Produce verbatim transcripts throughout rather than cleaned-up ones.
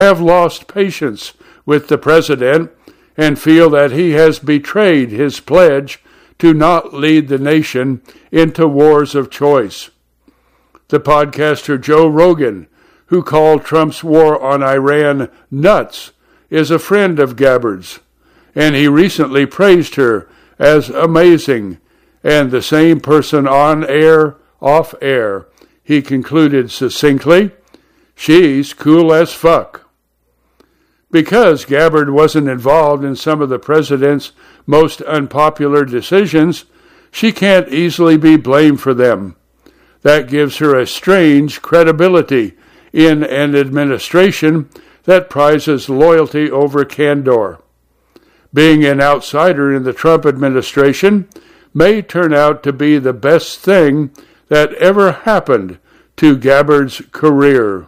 have lost patience with the president and feel that he has betrayed his pledge to not lead the nation into wars of choice. The podcaster Joe Rogan, who called Trump's war on Iran nuts, is a friend of Gabbard's, and he recently praised her as amazing, and the same person on air, off air, he concluded succinctly, she's cool as fuck. Because Gabbard wasn't involved in some of the president's most unpopular decisions, she can't easily be blamed for them. That gives her a strange credibility in an administration that prizes loyalty over candor. Being an outsider in the Trump administration may turn out to be the best thing that ever happened to Gabbard's career.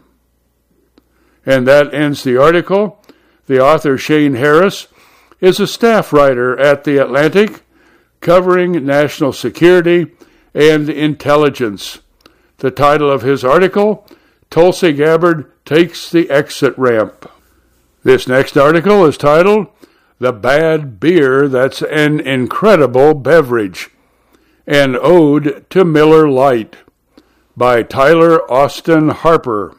And that ends the article. The author, Shane Harris, is a staff writer at The Atlantic, covering national security and intelligence. The title of his article, Tulsi Gabbard Takes the Exit Ramp. This next article is titled, The Bad Beer That's an Incredible Beverage, An Ode to Miller Lite, by Tyler Austin Harper.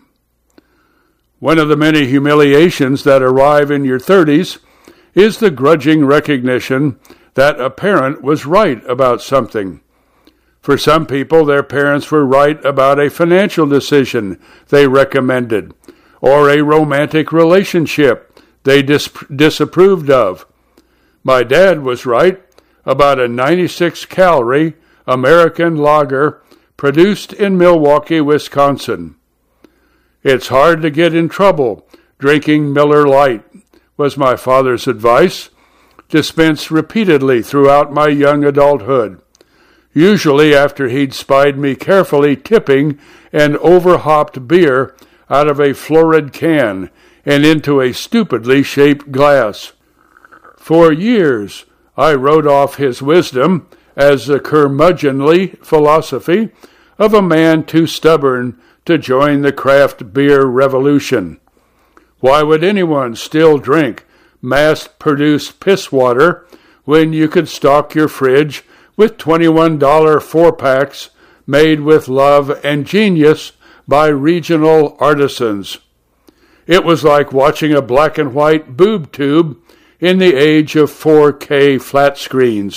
One of the many humiliations that arrive in your thirties is the grudging recognition that a parent was right about something. For some people, their parents were right about a financial decision they recommended, or a romantic relationship they dis- disapproved of. My dad was right about a ninety-six calorie American lager produced in Milwaukee, Wisconsin. It's hard to get in trouble drinking Miller Lite, was my father's advice, dispensed repeatedly throughout my young adulthood, usually after he'd spied me carefully tipping an overhopped beer out of a florid can and into a stupidly shaped glass. For years, I wrote off his wisdom as the curmudgeonly philosophy of a man too stubborn to join the craft beer revolution. Why would anyone still drink mass-produced piss water when you could stock your fridge with twenty-one dollars four-packs made with love and genius by regional artisans? It was like watching a black and white boob tube in the age of four K flat screens.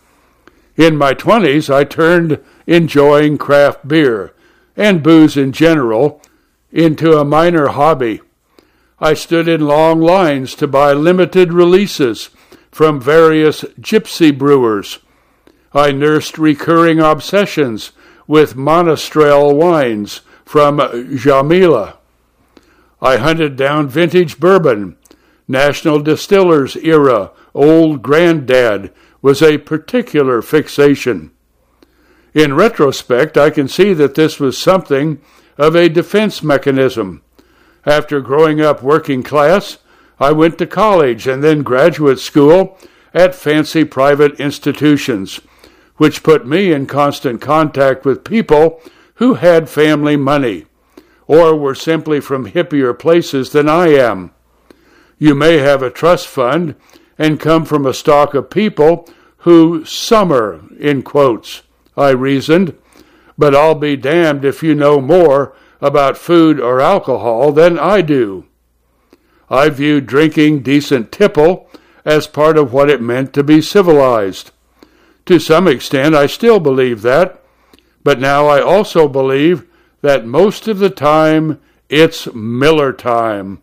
In my twenties, I turned enjoying craft beer, and booze in general, into a minor hobby. I stood in long lines to buy limited releases from various gypsy brewers. I nursed recurring obsessions with Monastrell wines from Jamila. I hunted down vintage bourbon. National Distillers era Old Granddad was a particular fixation. In retrospect, I can see that this was something of a defense mechanism. After growing up working class, I went to college and then graduate school at fancy private institutions, which put me in constant contact with people who had family money, or were simply from hippier places than I am. You may have a trust fund and come from a stock of people who summer, in quotes, I reasoned, but I'll be damned if you know more about food or alcohol than I do. I viewed drinking decent tipple as part of what it meant to be civilized. To some extent, I still believe that, but now I also believe that most of the time it's Miller time.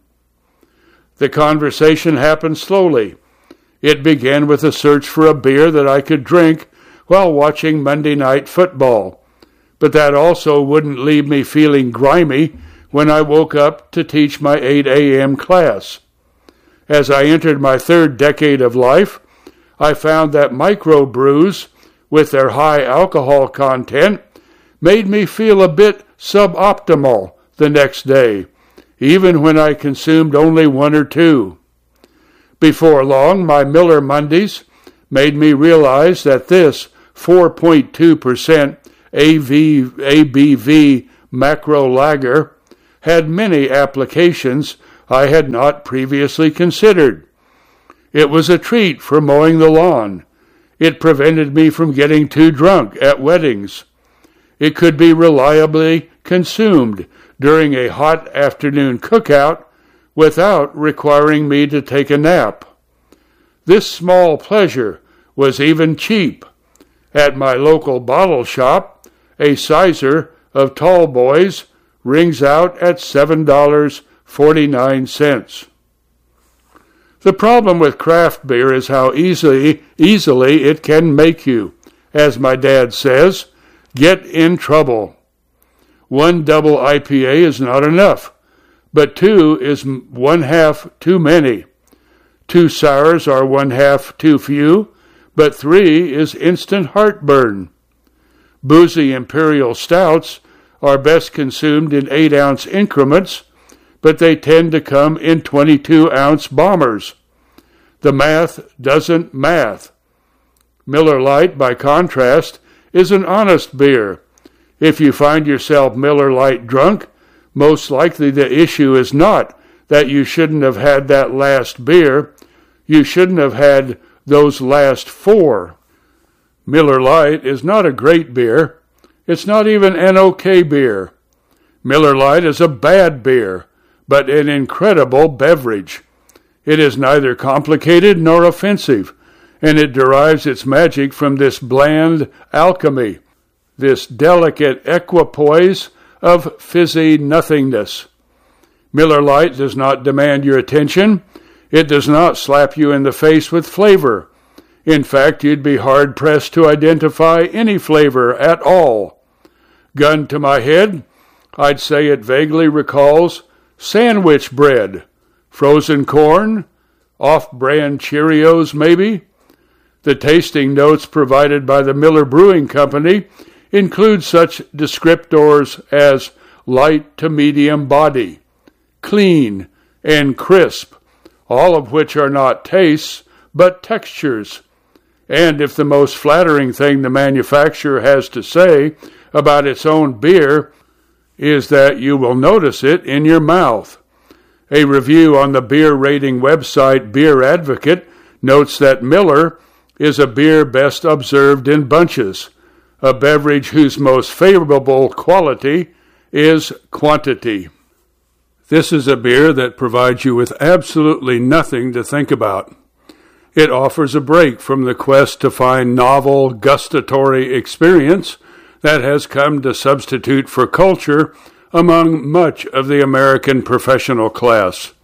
The conversation happened slowly. It began with a search for a beer that I could drink while watching Monday Night Football, but that also wouldn't leave me feeling grimy when I woke up to teach my eight a.m. class. As I entered my third decade of life, I found that microbrews, with their high alcohol content, made me feel a bit suboptimal the next day, even when I consumed only one or two. Before long, my Miller Mondays made me realize that this four point two percent A B V macro lager had many applications I had not previously considered. It was a treat for mowing the lawn. It prevented me from getting too drunk at weddings. It could be reliably consumed during a hot afternoon cookout without requiring me to take a nap. This small pleasure was even cheap. At my local bottle shop, a sizer of Tall Boys rings out at seven dollars and forty-nine cents. The problem with craft beer is how easily, easily it can make you, as my dad says, get in trouble. One double I P A is not enough, but two is one half too many. Two sours are one half too few, but three is instant heartburn. Boozy imperial stouts are best consumed in eight-ounce increments, but they tend to come in twenty-two-ounce bombers. The math doesn't math. Miller Lite, by contrast, is an honest beer. If you find yourself Miller Lite drunk, most likely the issue is not that you shouldn't have had that last beer. You shouldn't have had those last four. Miller Lite is not a great beer. It's not even an okay beer. Miller Lite is a bad beer, but an incredible beverage. It is neither complicated nor offensive, and it derives its magic from this bland alchemy, this delicate equipoise of fizzy nothingness. Miller Lite does not demand your attention. It does not slap you in the face with flavor. In fact, you'd be hard-pressed to identify any flavor at all. Gun to my head, I'd say it vaguely recalls sandwich bread, frozen corn, off-brand Cheerios maybe. The tasting notes provided by the Miller Brewing Company include such descriptors as light to medium body, clean, and crisp, all of which are not tastes, but textures. And if the most flattering thing the manufacturer has to say about its own beer is that you will notice it in your mouth. A review on the beer rating website Beer Advocate notes that Miller is a beer best observed in bunches, a beverage whose most favorable quality is quantity. This is a beer that provides you with absolutely nothing to think about. It offers a break from the quest to find novel, gustatory experience that has come to substitute for culture among much of the American professional class.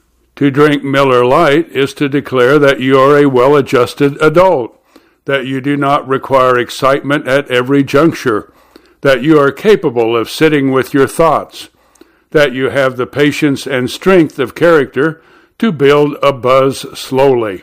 To drink Miller Lite is to declare that you are a well-adjusted adult, that you do not require excitement at every juncture, that you are capable of sitting with your thoughts, that you have the patience and strength of character to build a buzz slowly.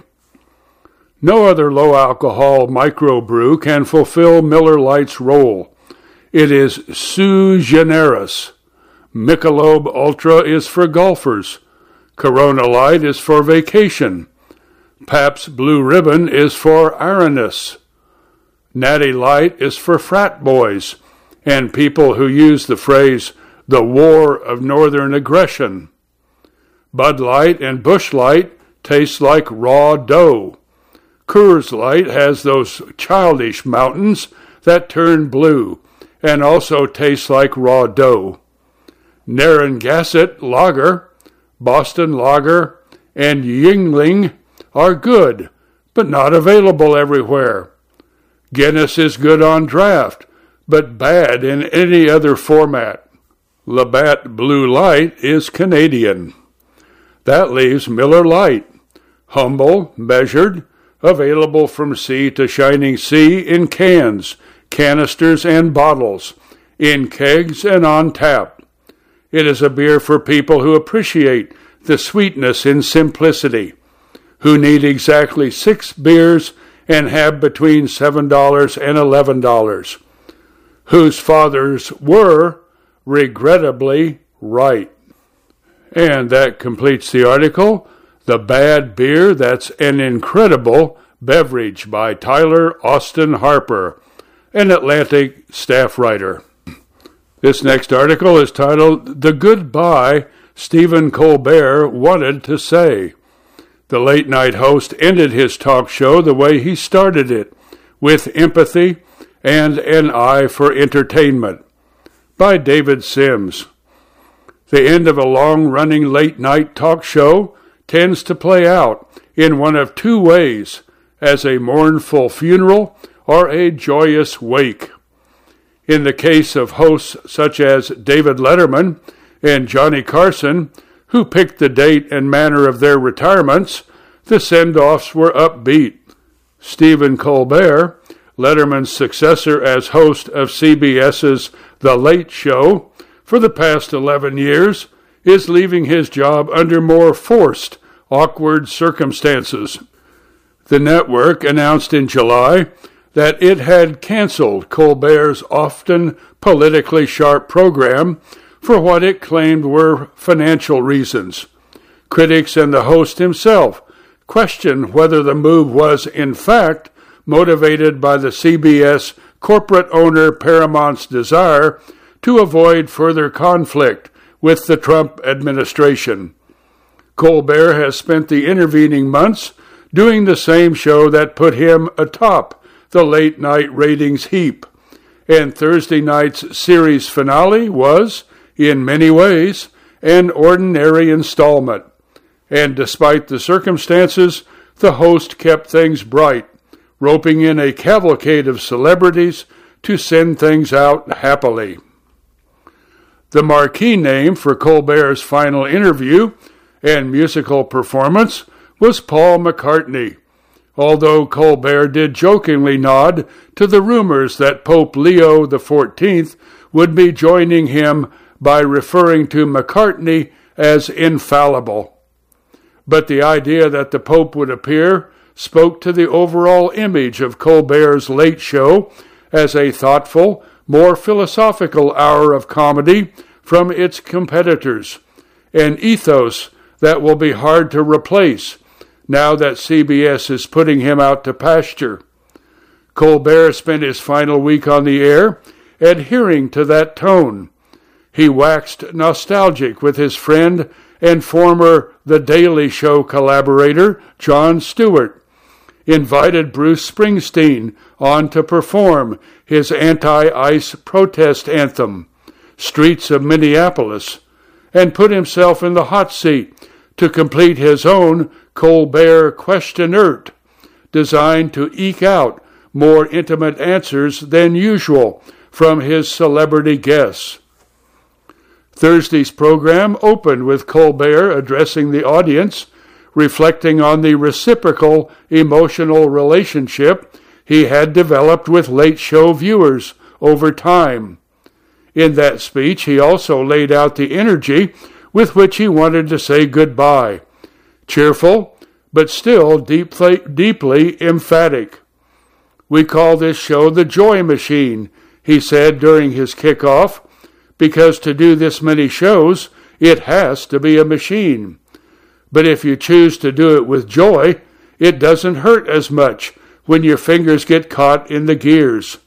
No other low-alcohol microbrew can fulfill Miller Lite's role. It is sui generis. Michelob Ultra is for golfers. Corona Light is for vacation. Pabst Blue Ribbon is for ironists. Natty Light is for frat boys and people who use the phrase, the war of northern aggression. Bud Light and Busch Light taste like raw dough. Coors Light has those childish mountains that turn blue and also taste like raw dough. Narragansett Lager, Boston Lager, and Yuengling are good, but not available everywhere. Guinness is good on draft, but bad in any other format. Labatt Blue Light is Canadian. That leaves Miller Lite, humble, measured, available from sea to shining sea in cans, canisters, and bottles, in kegs and on tap. It is a beer for people who appreciate the sweetness in simplicity, who need exactly six beers and have between seven dollars and eleven dollars, whose fathers were, regrettably, right. And that completes the article, The Bad Beer That's an Incredible Beverage by Tyler Austin Harper, an Atlantic staff writer. This next article is titled, The Goodbye Stephen Colbert wanted to say. The late-night host ended his talk show the way he started it, with empathy and an eye for entertainment. By David Sims. The end of a long-running late-night talk show tends to play out in one of two ways, as a mournful funeral or a joyous wake. In the case of hosts such as David Letterman and Johnny Carson, who picked the date and manner of their retirements, the send-offs were upbeat. Stephen Colbert, Letterman's successor as host of CBS's The Late Show for the past eleven years, is leaving his job under more forced, awkward circumstances. The network announced in July that it had canceled Colbert's often politically sharp program for what it claimed were financial reasons. Critics and the host himself questioned whether the move was, in fact, motivated by the C B S corporate owner Paramount's desire to avoid further conflict with the Trump administration. Colbert has spent the intervening months doing the same show that put him atop the late-night ratings heap, and Thursday night's series finale was, in many ways, an ordinary installment. And despite the circumstances, the host kept things bright, roping in a cavalcade of celebrities to send things out happily. The marquee name for Colbert's final interview and musical performance was Paul McCartney, although Colbert did jokingly nod to the rumors that Pope Leo the fourteenth would be joining him by referring to McCartney as infallible. But the idea that the Pope would appear spoke to the overall image of Colbert's Late Show as a thoughtful, more philosophical hour of comedy from its competitors, an ethos that will be hard to replace now that C B S is putting him out to pasture. Colbert spent his final week on the air adhering to that tone. He waxed nostalgic with his friend and former The Daily Show collaborator, Jon Stewart, invited Bruce Springsteen on to perform his anti-ICE protest anthem, Streets of Minneapolis, and put himself in the hot seat to complete his own Colbert Questionnaire, designed to eke out more intimate answers than usual from his celebrity guests. Thursday's program opened with Colbert addressing the audience, reflecting on the reciprocal emotional relationship he had developed with Late Show viewers over time. In that speech, he also laid out the energy with which he wanted to say goodbye, cheerful, but still deeply, deeply emphatic. "We call this show the Joy Machine," he said during his kickoff, "because to do this many shows, it has to be a machine. But if you choose to do it with joy, it doesn't hurt as much when your fingers get caught in the gears."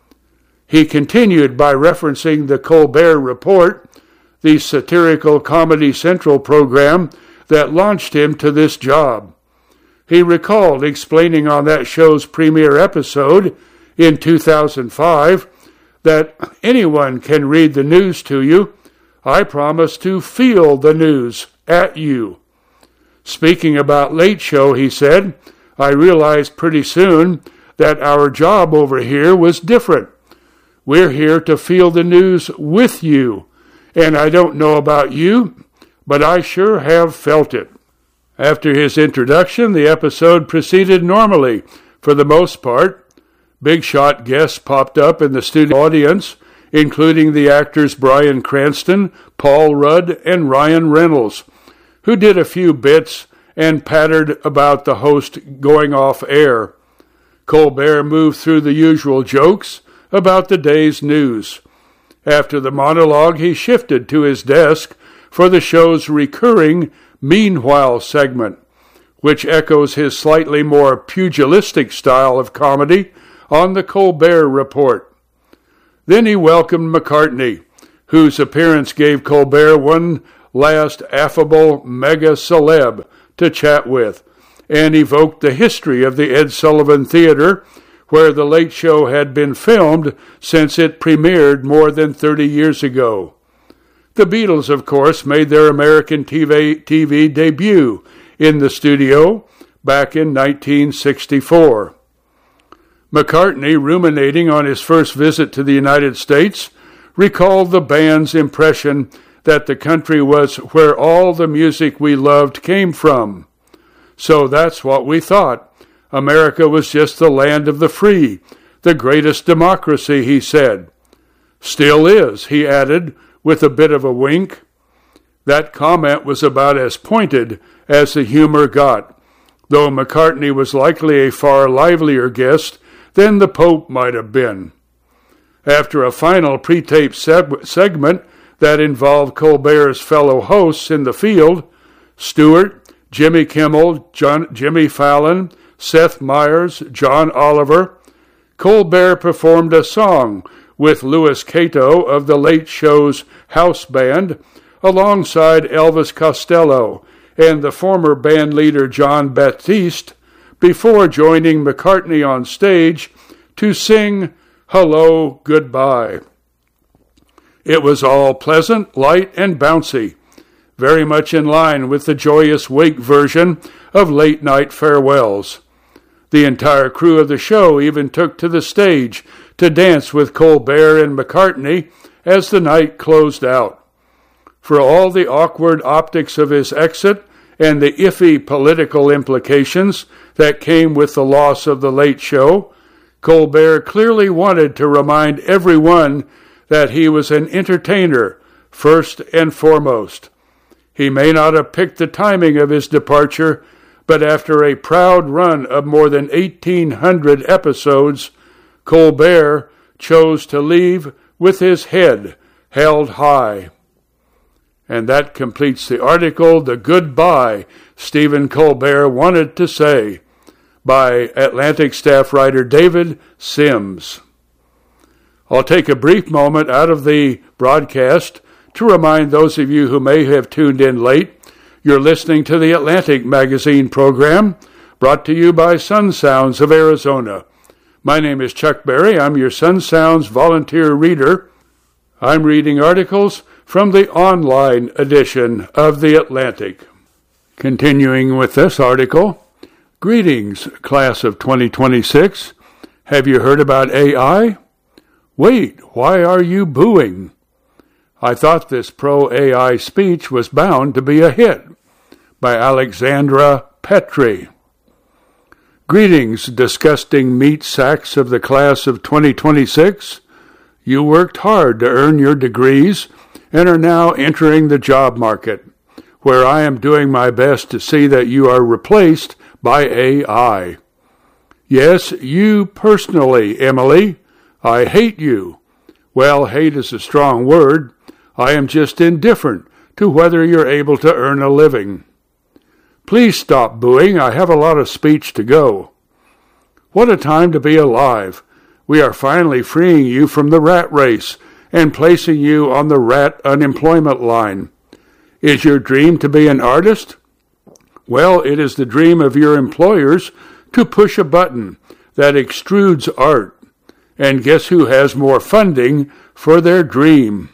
He continued by referencing the Colbert Report, the satirical Comedy Central program that launched him to this job. He recalled explaining on that show's premiere episode in two thousand five that anyone can read the news to you. I promise to feel the news at you. Speaking about Late Show, he said, "I realized pretty soon that our job over here was different. We're here to feel the news with you, and I don't know about you, but I sure have felt it." After his introduction, the episode proceeded normally for the most part. Big shot guests popped up in the studio audience, including the actors Bryan Cranston, Paul Rudd, and Ryan Reynolds, who did a few bits and pattered about the host going off air. Colbert moved through the usual jokes about the day's news. After the monologue, he shifted to his desk for the show's recurring Meanwhile segment, which echoes his slightly more pugilistic style of comedy on the Colbert Report. Then he welcomed McCartney, whose appearance gave Colbert one last affable mega celeb to chat with, and evoked the history of the Ed Sullivan Theater, where The Late Show had been filmed since it premiered more than thirty years ago. The Beatles, of course, made their American T V, T V debut in the studio back in nineteen sixty-four. McCartney, ruminating on his first visit to the United States, recalled the band's impression that the country was where all the music we loved came from. So that's what we thought. America was just the land of the free, the greatest democracy, he said. Still is, he added, with a bit of a wink. That comment was about as pointed as the humor got, though McCartney was likely a far livelier guest than the Pope might have been. After a final pre-taped seg- segment that involved Colbert's fellow hosts in the field, Stewart, Jimmy Kimmel, John, Jimmy Fallon, Seth Meyers, John Oliver, Colbert performed a song with Louis Cato of The Late Show's house band, alongside Elvis Costello and the former band leader John Baptiste, before joining McCartney on stage to sing Hello, Goodbye. It was all pleasant, light, and bouncy, very much in line with the joyous wake version of late-night farewells. The entire crew of the show even took to the stage to dance with Colbert and McCartney as the night closed out. For all the awkward optics of his exit and the iffy political implications that came with the loss of The Late Show, Colbert clearly wanted to remind everyone that he was an entertainer first and foremost. He may not have picked the timing of his departure, but after a proud run of more than eighteen hundred episodes, Colbert chose to leave with his head held high. And that completes the article, The Goodbye Stephen Colbert Wanted to Say, by Atlantic staff writer David Sims. I'll take a brief moment out of the broadcast to remind those of you who may have tuned in late, you're listening to the Atlantic Magazine program, brought to you by Sun Sounds of Arizona. My name is Chuck Berry. I'm your Sun Sounds volunteer reader. I'm reading articles from the online edition of the Atlantic. Continuing with this article, Greetings, class of twenty twenty-six. Have you heard about A I? Wait, why are you booing? I thought this pro-A I speech was bound to be a hit, by Alexandra Petri. Greetings, disgusting meat sacks of the class of twenty twenty-six. You worked hard to earn your degrees and are now entering the job market, where I am doing my best to see that you are replaced by A I. Yes, you personally, Emily. I hate you. Well, hate is a strong word. I am just indifferent to whether you're able to earn a living. Please stop booing. I have a lot of speech to go. What a time to be alive. We are finally freeing you from the rat race and placing you on the rat unemployment line. Is your dream to be an artist? Well, it is the dream of your employers to push a button that extrudes art. And guess who has more funding for their dream?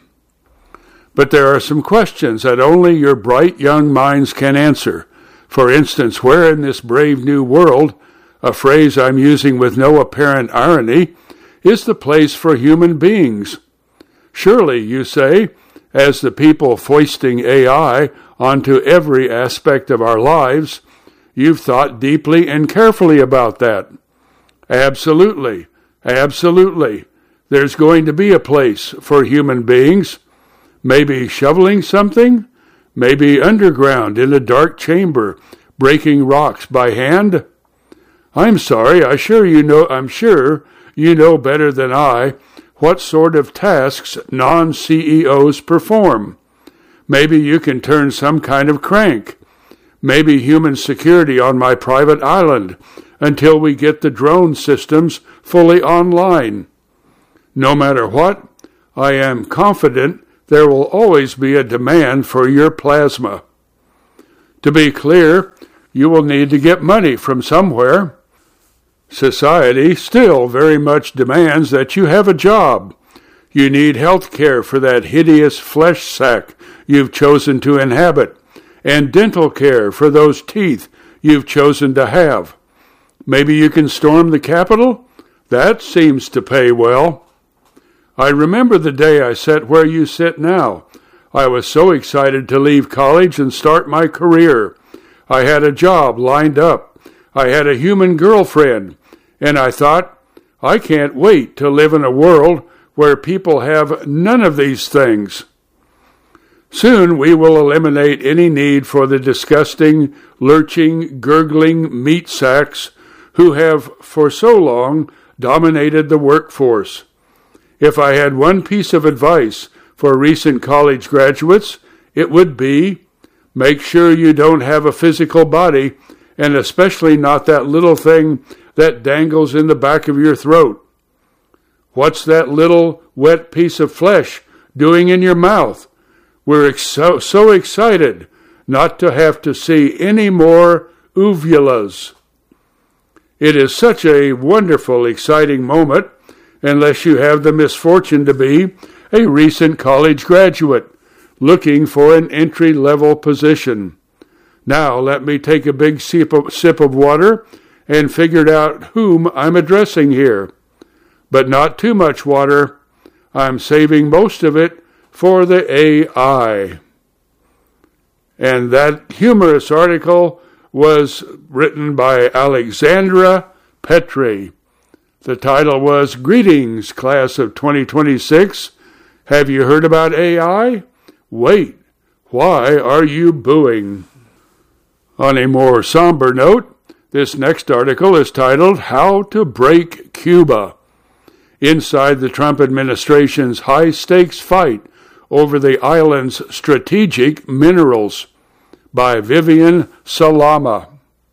But there are some questions that only your bright young minds can answer. For instance, where in this brave new world, a phrase I'm using with no apparent irony, is the place for human beings? Surely, you say, as the people foisting A I onto every aspect of our lives, you've thought deeply and carefully about that. Absolutely, absolutely. There's going to be a place for human beings. Maybe shoveling something? Maybe underground in a dark chamber, breaking rocks by hand? I'm sorry, I sure you know I'm sure you know better than I what sort of tasks non-C E Os perform. Maybe you can turn some kind of crank. Maybe human security on my private island until we get the drone systems fully online. No matter what, I am confident there will always be a demand for your plasma. To be clear, you will need to get money from somewhere. Society still very much demands that you have a job. You need health care for that hideous flesh sack you've chosen to inhabit, and dental care for those teeth you've chosen to have. Maybe you can storm the Capitol? That seems to pay well. I remember the day I sat where you sit now. I was so excited to leave college and start my career. I had a job lined up. I had a human girlfriend. And I thought, I can't wait to live in a world where people have none of these things. Soon we will eliminate any need for the disgusting, lurching, gurgling meat sacks who have for so long dominated the workforce. If I had one piece of advice for recent college graduates, it would be, make sure you don't have a physical body, and especially not that little thing that dangles in the back of your throat. What's that little wet piece of flesh doing in your mouth? We're ex- so, so excited not to have to see any more uvulas. It is such a wonderful, exciting moment, unless you have the misfortune to be a recent college graduate looking for an entry-level position. Now let me take a big sip of, sip of water and figure out whom I'm addressing here. But not too much water. I'm saving most of it for the A I. And that humorous article was written by Alexandra Petri. The title was, Greetings, Class of twenty twenty-six. Have you heard about A I? Wait, why are you booing? On a more somber note, this next article is titled, How to Break Cuba. Inside the Trump administration's high-stakes fight over the island's strategic minerals, by Vivian Salama.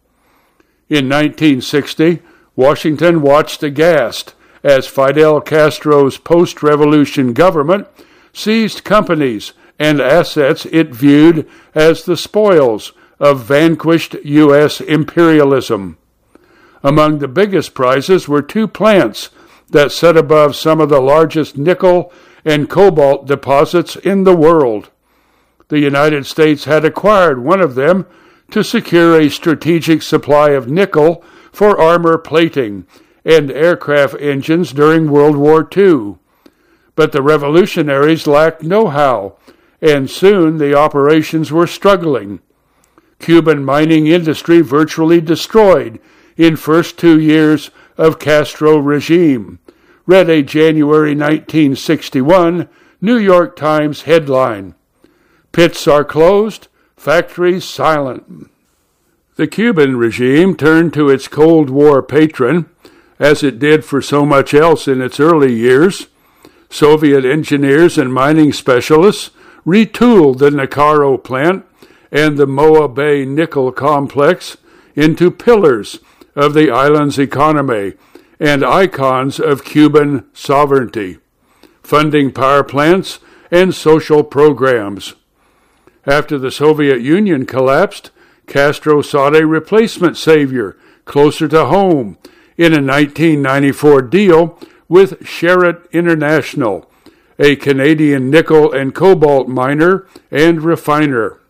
In nineteen sixty, Washington watched aghast as Fidel Castro's post-revolution government seized companies and assets it viewed as the spoils of vanquished U S imperialism. Among the biggest prizes were two plants that sat above some of the largest nickel and cobalt deposits in the world. The United States had acquired one of them to secure a strategic supply of nickel for armor plating and aircraft engines during World War Two. But the revolutionaries lacked know-how, and soon the operations were struggling. Cuban mining industry virtually destroyed in first two years of Castro regime, read a January nineteen sixty-one New York Times headline. Pits are closed, factories silent. The Cuban regime turned to its Cold War patron, as it did for so much else in its early years. Soviet engineers and mining specialists retooled the Nakaro plant and the Moa Bay nickel complex into pillars of the island's economy and icons of Cuban sovereignty, funding power plants and social programs. After the Soviet Union collapsed, Castro sought a replacement savior closer to home in a nineteen ninety-four deal with Sherritt International, a Canadian nickel and cobalt miner and refiner.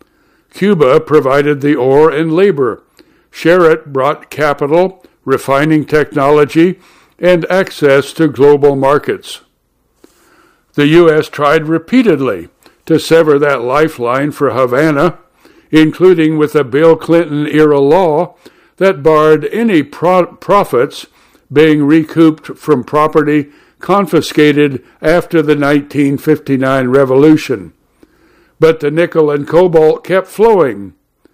Cuba provided the ore and labor. Sherritt brought capital, refining technology, and access to global markets. The U S tried repeatedly to sever that lifeline for Havana, including with a Bill Clinton-era law that barred any pro- profits being recouped from property confiscated after the nineteen fifty-nine revolution. But the nickel and cobalt kept flowing.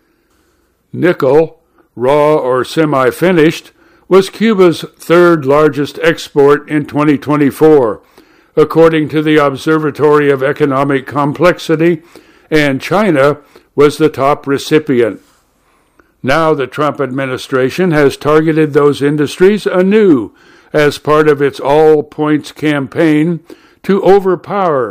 Nickel, raw or semi-finished, was Cuba's third largest export in twenty twenty-four, according to the Observatory of Economic Complexity, and China was the top recipient. Now the Trump administration has targeted those industries anew as part of its all-points campaign to overpower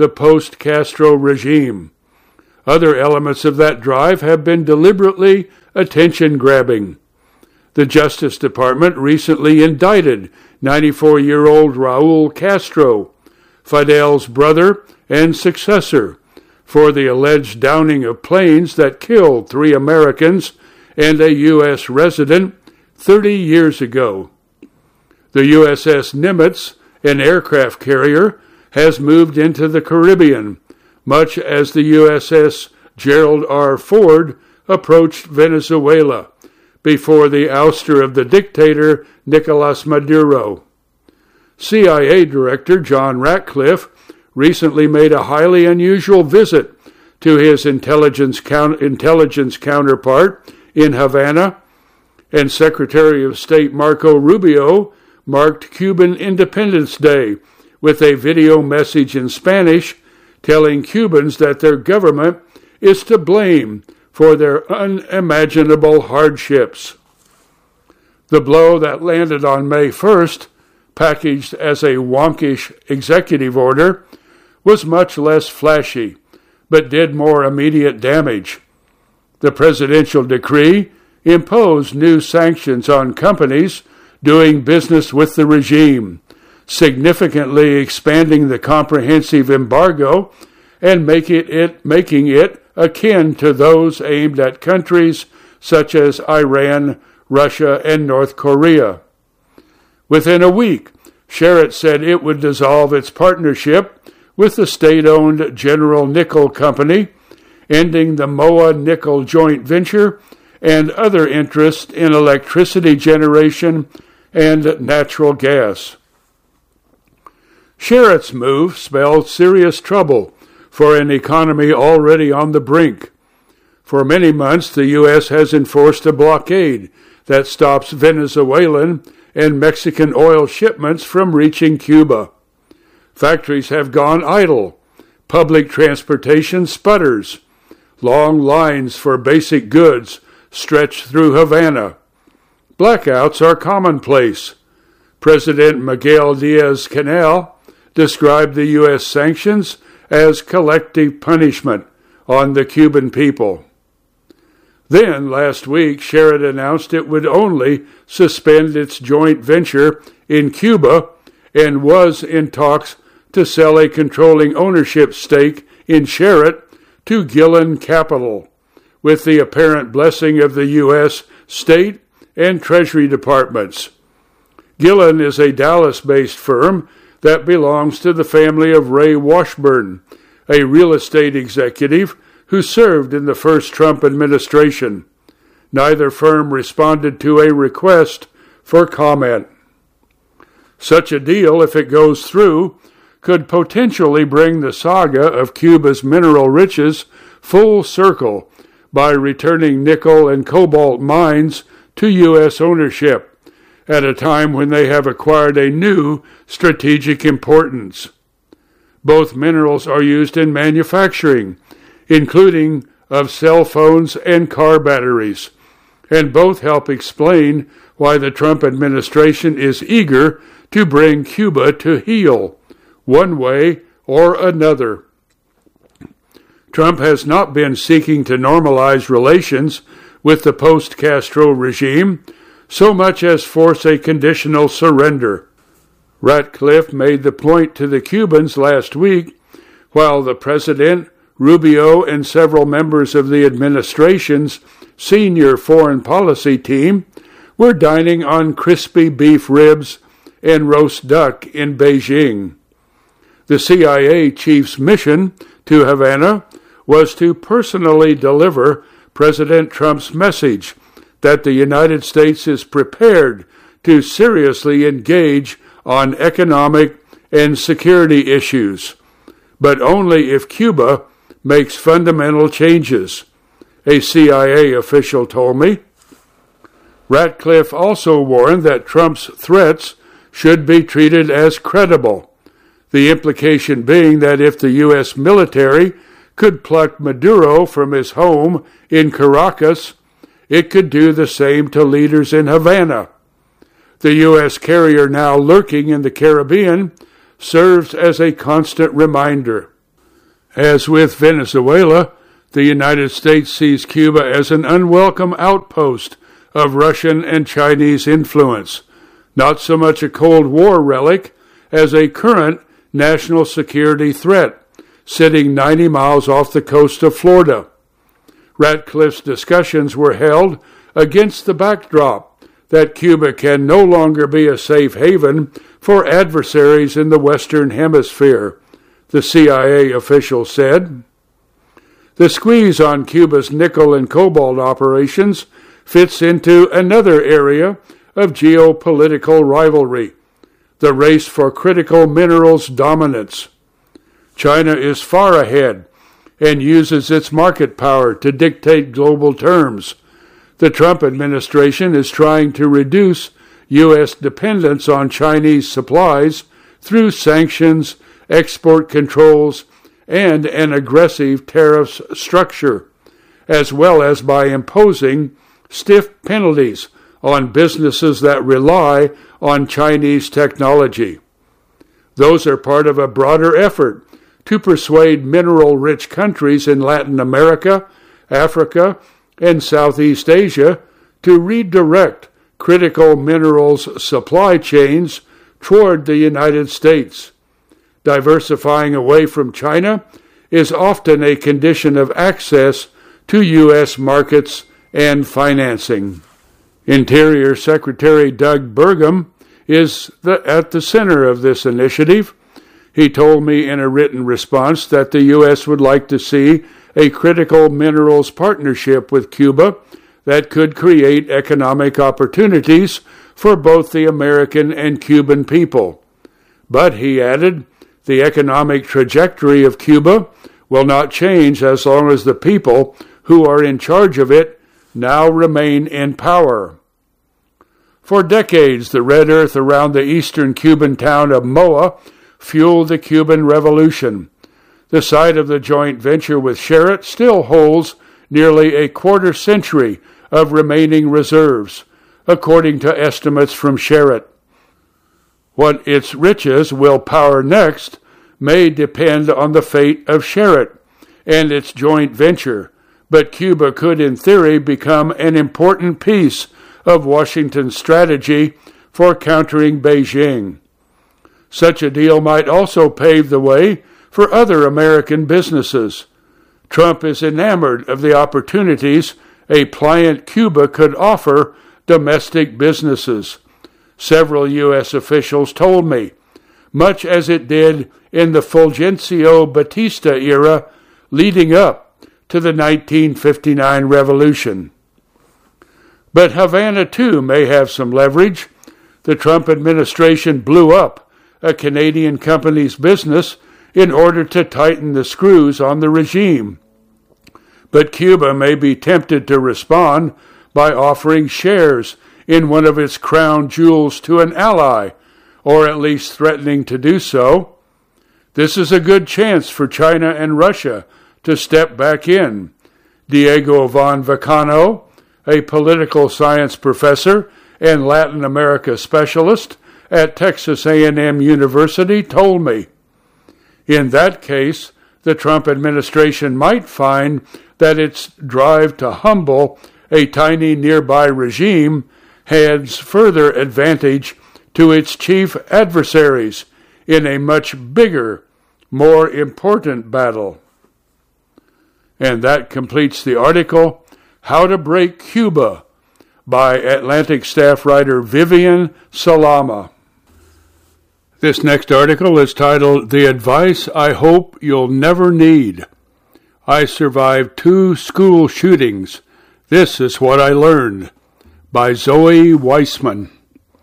the post-Castro regime. Other elements of that drive have been deliberately attention-grabbing. The Justice Department recently indicted ninety-four-year-old Raul Castro, Fidel's brother and successor, for the alleged downing of planes that killed three Americans and a U S resident thirty years ago. The U S S Nimitz, an aircraft carrier, has moved into the Caribbean, much as the U S S Gerald R. Ford approached Venezuela before the ouster of the dictator Nicolas Maduro. C I A Director John Ratcliffe recently made a highly unusual visit to his intelligence, count, intelligence counterpart in Havana, and Secretary of State Marco Rubio marked Cuban Independence Day with a video message in Spanish telling Cubans that their government is to blame for their unimaginable hardships. The blow that landed on May first, packaged as a wonkish executive order, was much less flashy, but did more immediate damage. The presidential decree imposed new sanctions on companies doing business with the regime, significantly expanding the comprehensive embargo and make it, it, making it akin to those aimed at countries such as Iran, Russia, and North Korea. Within a week, Sherritt said it would dissolve its partnership with the state-owned General Nickel Company, ending the M O A Nickel joint venture and other interests in electricity generation and natural gas. Sherritt's move spelled serious trouble for an economy already on the brink. For many months, the U S has enforced a blockade that stops Venezuelan and Mexican oil shipments from reaching Cuba. Factories have gone idle. Public transportation sputters. Long lines for basic goods stretch through Havana. Blackouts are commonplace. President Miguel Diaz-Canel described the U S sanctions as collective punishment on the Cuban people. Then, last week, Sherritt announced it would only suspend its joint venture in Cuba and was in talks to sell a controlling ownership stake in Sherritt to Gillen Capital, with the apparent blessing of the U S State and Treasury Departments. Gillen is a Dallas-based firm that belongs to the family of Ray Washburn, a real estate executive who served in the first Trump administration. Neither firm responded to a request for comment. Such a deal, if it goes through, could potentially bring the saga of Cuba's mineral riches full circle by returning nickel and cobalt mines to U S ownership at a time when they have acquired a new strategic importance. Both minerals are used in manufacturing, including of cell phones and car batteries, and both help explain why the Trump administration is eager to bring Cuba to heel, one way or another. Trump has not been seeking to normalize relations with the post-Castro regime so much as force a conditional surrender. Ratcliffe made the point to the Cubans last week, while the president, Rubio, and several members of the administration's senior foreign policy team were dining on crispy beef ribs and roast duck in Beijing. The C I A chief's mission to Havana was to personally deliver President Trump's message that the United States is prepared to seriously engage on economic and security issues, but only if Cuba makes fundamental changes, a C I A official told me. Ratcliffe also warned that Trump's threats should be treated as credible, the implication being that if the U S military could pluck Maduro from his home in Caracas, it could do the same to leaders in Havana. The U S carrier now lurking in the Caribbean serves as a constant reminder. As with Venezuela, the United States sees Cuba as an unwelcome outpost of Russian and Chinese influence, not so much a Cold War relic as a current national security threat, sitting ninety miles off the coast of Florida. Ratcliffe's discussions were held against the backdrop that Cuba can no longer be a safe haven for adversaries in the Western Hemisphere, the C I A official said. The squeeze on Cuba's nickel and cobalt operations fits into another area of geopolitical rivalry, the race for critical minerals dominance. China is far ahead and uses its market power to dictate global terms. The Trump administration is trying to reduce U S dependence on Chinese supplies through sanctions, export controls, and an aggressive tariffs structure, as well as by imposing stiff penalties on businesses that rely on Chinese technology. Those are part of a broader effort to persuade mineral-rich countries in Latin America, Africa, and Southeast Asia to redirect critical minerals supply chains toward the United States. Diversifying away from China is often a condition of access to U S markets and financing. Interior Secretary Doug Burgum is the, at the center of this initiative. He told me in a written response that the U S would like to see a critical minerals partnership with Cuba that could create economic opportunities for both the American and Cuban people. But, he added, the economic trajectory of Cuba will not change as long as the people who are in charge of it now remain in power. For decades, the red earth around the eastern Cuban town of Moa fueled the Cuban Revolution. The site of the joint venture with Sherritt still holds nearly a quarter century of remaining reserves, according to estimates from Sherritt. What its riches will power next may depend on the fate of Sherritt and its joint venture, but Cuba could in theory become an important piece of Washington's strategy for countering Beijing. Such a deal might also pave the way for other American businesses. Trump is enamored of the opportunities a pliant Cuba could offer domestic businesses. Several U S officials told me, much as it did in the Fulgencio Batista era leading up to the nineteen fifty-nine revolution. But Havana, too, may have some leverage. The Trump administration blew up a Canadian company's business in order to tighten the screws on the regime. But Cuba may be tempted to respond by offering shares in one of its crown jewels to an ally, or at least threatening to do so. This is a good chance for China and Russia to step back in. Diego Von Vacano, a political science professor and Latin America specialist at Texas A and M University, told me. In that case, the Trump administration might find that its drive to humble a tiny nearby regime adds further advantage to its chief adversaries in a much bigger, more important battle. And that completes the article, How to Break Cuba, by Atlantic staff writer Vivian Salama. This next article is titled, The Advice I Hope You'll Never Need. I survived two school shootings. This is what I learned, by Zoe Weissman.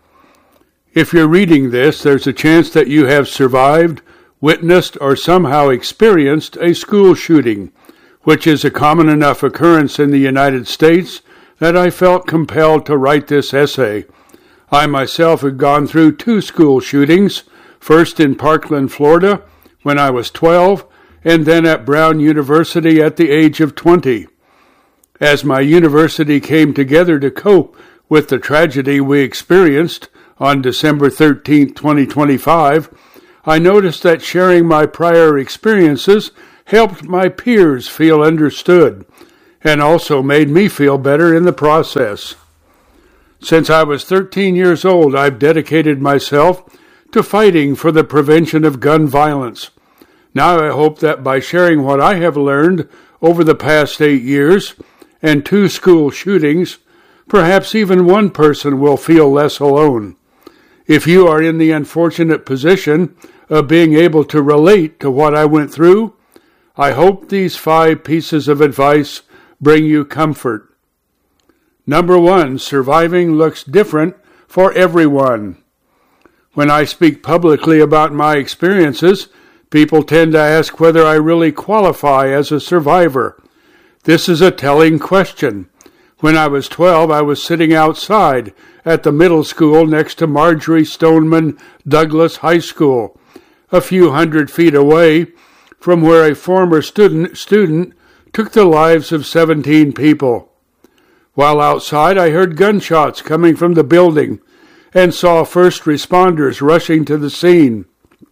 If you're reading this, there's a chance that you have survived, witnessed, or somehow experienced a school shooting, which is a common enough occurrence in the United States that I felt compelled to write this essay. I myself had gone through two school shootings, first in Parkland, Florida, when I was twelve, and then at Brown University at the age of twenty. As my university came together to cope with the tragedy we experienced on December thirteenth, twenty twenty-five, I noticed that sharing my prior experiences helped my peers feel understood, and also made me feel better in the process. Since I was thirteen years old, I've dedicated myself to fighting for the prevention of gun violence. Now I hope that by sharing what I have learned over the past eight years and two school shootings, perhaps even one person will feel less alone. If you are in the unfortunate position of being able to relate to what I went through, I hope these five pieces of advice bring you comfort. Number one, surviving looks different for everyone. When I speak publicly about my experiences, people tend to ask whether I really qualify as a survivor. This is a telling question. When I was twelve, I was sitting outside at the middle school next to Marjorie Stoneman Douglas High School, a few hundred feet away from where a former student, student took the lives of seventeen people. While outside, I heard gunshots coming from the building and saw first responders rushing to the scene.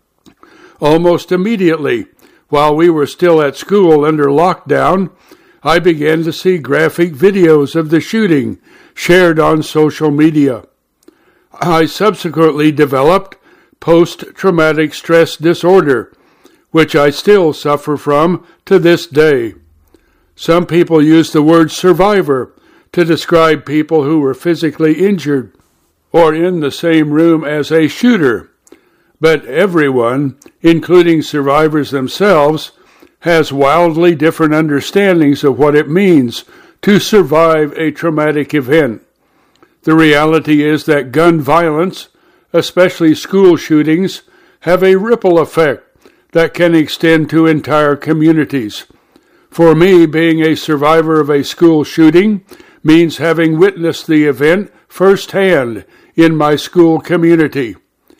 Almost immediately, while we were still at school under lockdown, I began to see graphic videos of the shooting shared on social media. I subsequently developed post-traumatic stress disorder, which I still suffer from to this day. Some people use the word survivor to describe people who were physically injured or in the same room as a shooter. But everyone, including survivors themselves, has wildly different understandings of what it means to survive a traumatic event. The reality is that gun violence, especially school shootings, have a ripple effect that can extend to entire communities. For me, being a survivor of a school shooting means having witnessed the event firsthand in my school community.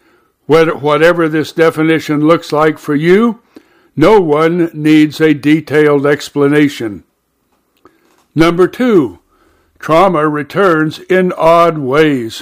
Whatever this definition looks like for you, no one needs a detailed explanation. Number two, trauma returns in odd ways.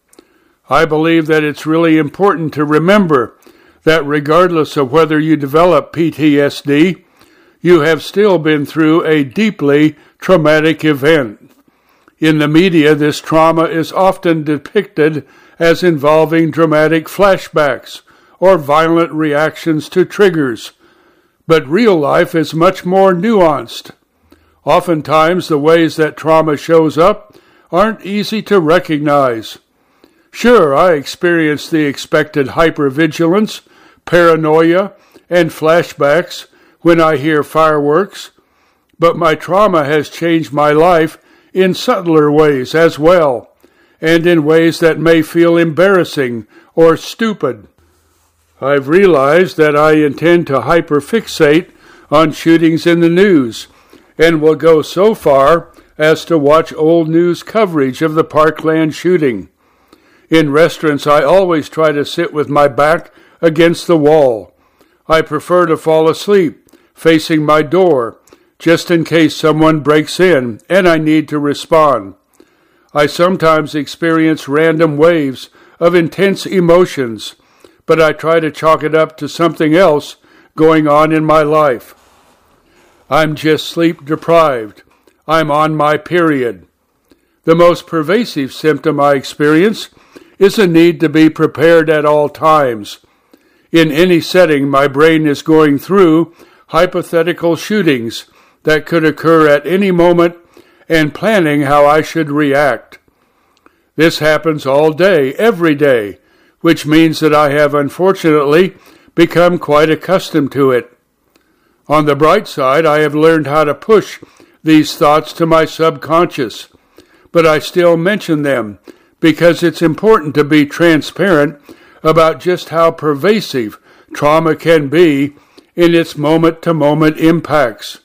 I believe that it's really important to remember that regardless of whether you develop P T S D, you have still been through a deeply traumatic event. In the media, this trauma is often depicted as involving dramatic flashbacks or violent reactions to triggers. But real life is much more nuanced. Oftentimes, the ways that trauma shows up aren't easy to recognize. Sure, I experienced the expected hypervigilance, paranoia, and flashbacks when I hear fireworks, but my trauma has changed my life in subtler ways as well, and in ways that may feel embarrassing or stupid. I've realized that I intend to hyperfixate on shootings in the news, and will go so far as to watch old news coverage of the Parkland shooting. In restaurants, I always try to sit with my back against the wall. I prefer to fall asleep facing my door, just in case someone breaks in and I need to respond. I sometimes experience random waves of intense emotions, but I try to chalk it up to something else going on in my life. I'm just sleep deprived. I'm on my period. The most pervasive symptom I experience is a need to be prepared at all times. In any setting, my brain is going through hypothetical shootings that could occur at any moment and planning how I should react. This happens all day, every day, which means that I have unfortunately become quite accustomed to it. On the bright side, I have learned how to push these thoughts to my subconscious, but I still mention them because it's important to be transparent about just how pervasive trauma can be in its moment-to-moment impacts.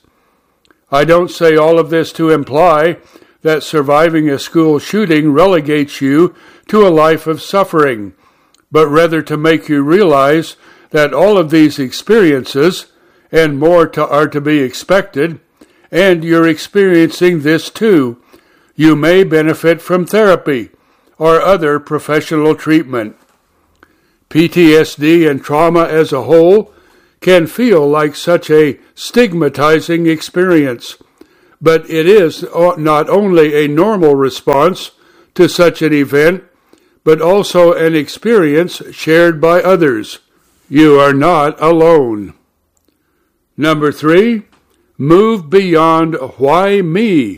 I don't say all of this to imply that surviving a school shooting relegates you to a life of suffering, but rather to make you realize that all of these experiences and more to, are to be expected, and you're experiencing this too. You may benefit from therapy or other professional treatment. P T S D and trauma as a whole can feel like such a stigmatizing experience, but it is not only a normal response to such an event, but also an experience shared by others. You are not alone. Number three, move beyond why me.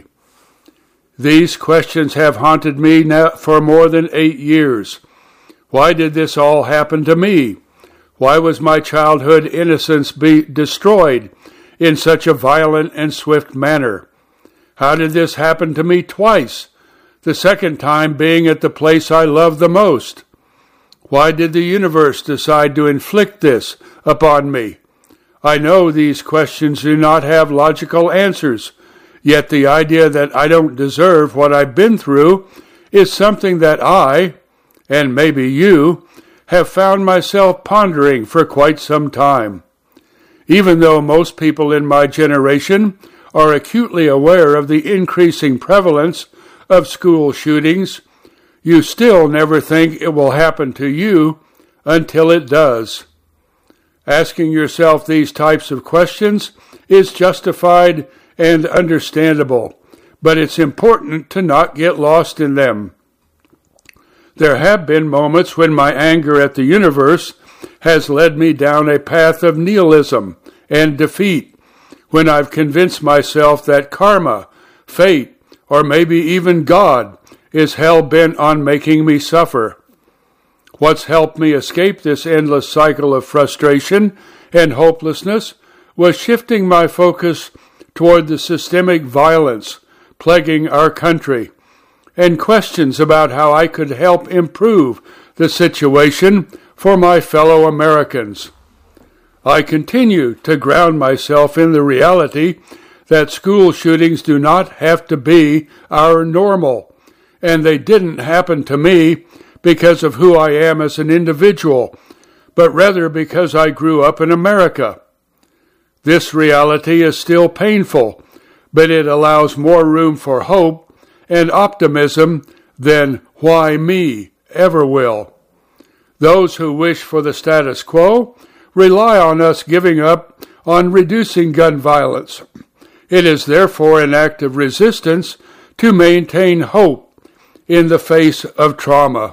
These questions have haunted me now for more than eight years. Why did this all happen to me? Why was my childhood innocence be destroyed in such a violent and swift manner? How did this happen to me twice, the second time being at the place I love the most? Why did the universe decide to inflict this upon me? I know these questions do not have logical answers, yet the idea that I don't deserve what I've been through is something that I, and maybe you, have found myself pondering for quite some time. Even though most people in my generation are acutely aware of the increasing prevalence of school shootings, you still never think it will happen to you until it does. Asking yourself these types of questions is justified and understandable, but it's important to not get lost in them. There have been moments when my anger at the universe has led me down a path of nihilism and defeat, when I've convinced myself that karma, fate, or maybe even God is hell-bent on making me suffer. What's helped me escape this endless cycle of frustration and hopelessness was shifting my focus toward the systemic violence plaguing our country, and questions about how I could help improve the situation for my fellow Americans. I continue to ground myself in the reality that school shootings do not have to be our normal, and they didn't happen to me because of who I am as an individual, but rather because I grew up in America. This reality is still painful, but it allows more room for hope and optimism than why me ever will. Those who wish for the status quo rely on us giving up on reducing gun violence. It is therefore an act of resistance to maintain hope in the face of trauma.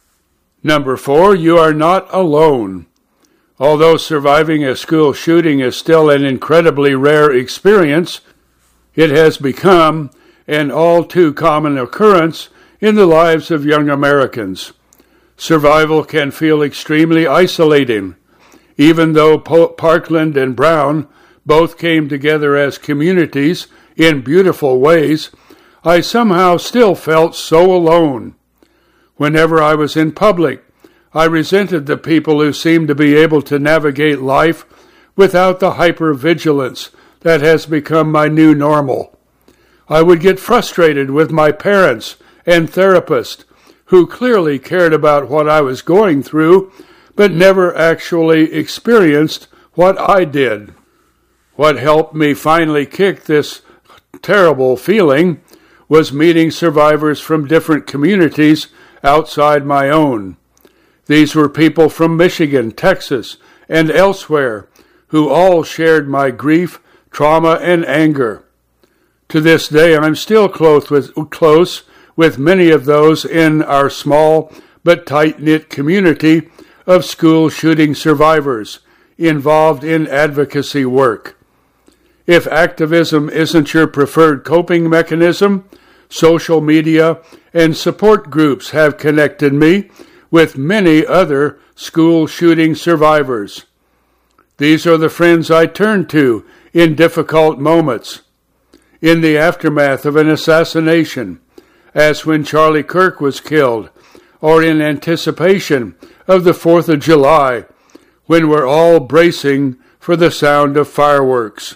Number four, you are not alone. Although surviving a school shooting is still an incredibly rare experience, it has become an all too common occurrence in the lives of young Americans. Survival can feel extremely isolating. Even though Parkland and Brown both came together as communities in beautiful ways, I somehow still felt so alone. Whenever I was in public, I resented the people who seemed to be able to navigate life without the hypervigilance that has become my new normal. I would get frustrated with my parents and therapist, who clearly cared about what I was going through, but never actually experienced what I did. What helped me finally kick this terrible feeling was meeting survivors from different communities outside my own. These were people from Michigan, Texas, and elsewhere, who all shared my grief, trauma, and anger. To this day, I'm still close with, close with many of those in our small but tight-knit community of school shooting survivors involved in advocacy work. If activism isn't your preferred coping mechanism, social media and support groups have connected me with many other school shooting survivors. These are the friends I turn to in difficult moments, in the aftermath of an assassination, as when Charlie Kirk was killed, or in anticipation of the fourth of July, when we're all bracing for the sound of fireworks.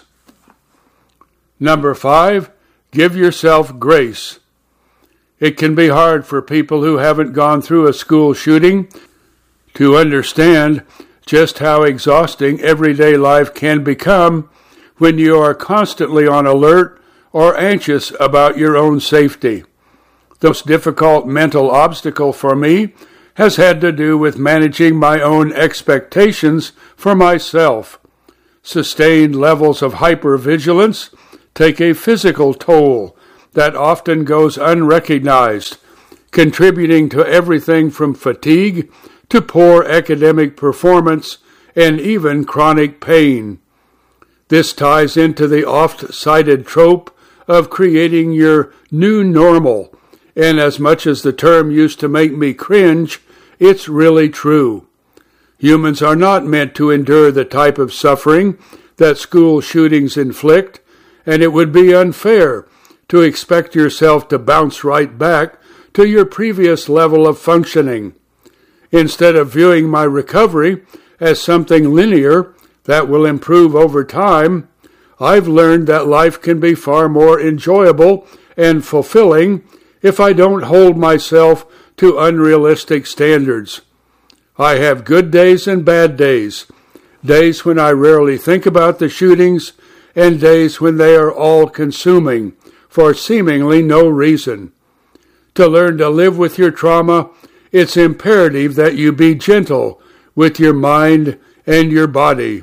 Number five, give yourself grace. It can be hard for people who haven't gone through a school shooting to understand just how exhausting everyday life can become when you are constantly on alert or anxious about your own safety. The most difficult mental obstacle for me has had to do with managing my own expectations for myself. Sustained levels of hypervigilance take a physical toll that often goes unrecognized, contributing to everything from fatigue to poor academic performance and even chronic pain. This ties into the oft-cited trope of creating your new normal, and as much as the term used to make me cringe, it's really true. Humans are not meant to endure the type of suffering that school shootings inflict, and it would be unfair to expect yourself to bounce right back to your previous level of functioning. Instead of viewing my recovery as something linear that will improve over time, I've learned that life can be far more enjoyable and fulfilling if I don't hold myself to unrealistic standards. I have good days and bad days, days when I rarely think about the shootings, and days when they are all-consuming for seemingly no reason. To learn to live with your trauma, it's imperative that you be gentle with your mind and your body.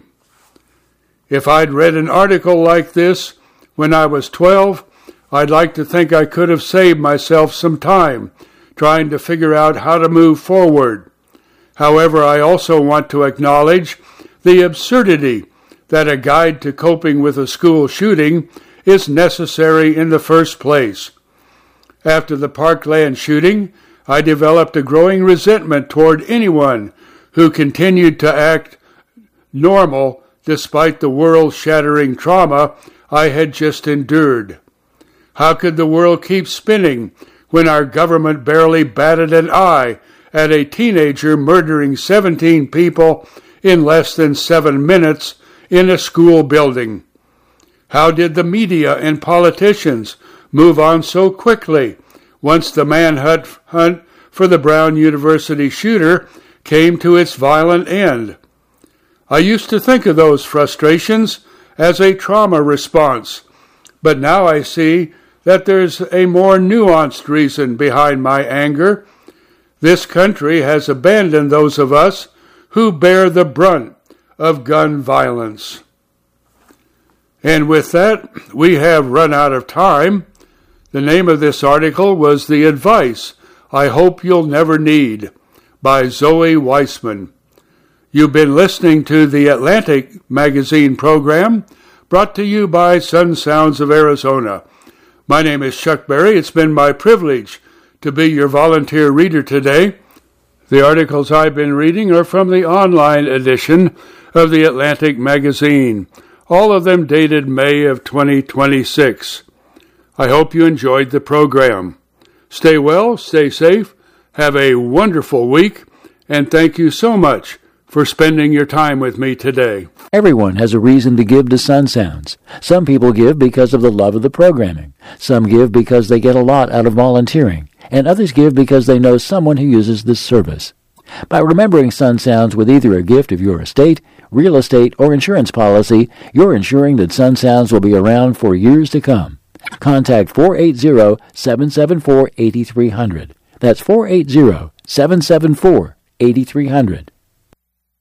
If I'd read an article like this when I was twelve, I'd like to think I could have saved myself some time trying to figure out how to move forward. However, I also want to acknowledge the absurdity that a guide to coping with a school shooting is necessary in the first place. After the Parkland shooting, I developed a growing resentment toward anyone who continued to act normal despite the world-shattering trauma I had just endured. How could the world keep spinning when our government barely batted an eye at a teenager murdering seventeen people in less than seven minutes in a school building? How did the media and politicians move on so quickly once the manhunt hunt for the Brown University shooter came to its violent end? I used to think of those frustrations as a trauma response, but now I see that there's a more nuanced reason behind my anger. This country has abandoned those of us who bear the brunt of gun violence. And with that, we have run out of time. The name of this article was The Advice I Hope You'll Never Need by Zoe Weissman. You've been listening to the Atlantic Magazine program brought to you by Sun Sounds of Arizona. My name is Chuck Berry. It's been my privilege to be your volunteer reader today. The articles I've been reading are from the online edition of the Atlantic Magazine, all of them dated May of twenty twenty-six. I hope you enjoyed the program. Stay well, stay safe, have a wonderful week, and thank you so much for spending your time with me today. Everyone has a reason to give to Sun Sounds. Some people give because of the love of the programming. Some give because they get a lot out of volunteering. And others give because they know someone who uses this service. By remembering Sun Sounds with either a gift of your estate, real estate, or insurance policy, you're ensuring that Sun Sounds will be around for years to come. Contact four eight zero, seven seven four, eight three zero zero. That's four eight zero, seven seven four, eight three zero zero.